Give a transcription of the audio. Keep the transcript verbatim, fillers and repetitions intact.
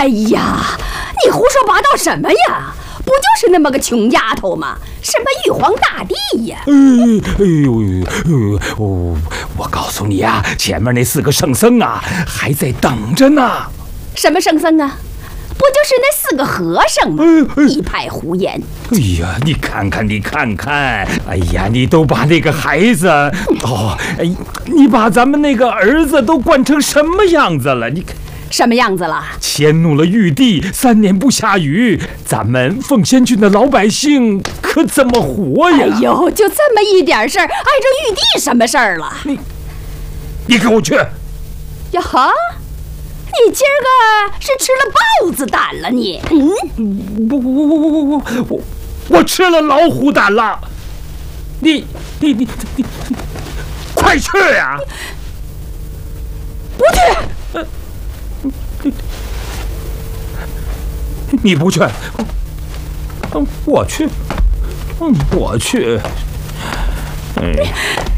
哎呀，你胡说八道什么呀？不就是那么个穷丫头吗？什么玉皇大帝呀？ 哎哎呦呦！我我告诉你啊，前面那四个圣僧啊，还在等着呢。 什么圣僧啊？不就是那四个和尚吗？一派胡言！ 哎呀，你看看，你看看！哎呀，你都把那个孩子，哦，哎，你把咱们那个儿子都惯成什么样子了？你看。 什么样子了？ 迁怒了玉帝，三年不下雨，咱们凤仙郡的老百姓可怎么活呀？ 哎呦，就这么一点事儿，碍着玉帝什么事儿了？ 你，你跟我去！ 呀哈，你今儿个是吃了豹子胆了你？ 嗯，我我我我我我我我吃了老虎胆了！你你你你，快去呀！ 不去。 呃你不去，我去，我去，哎。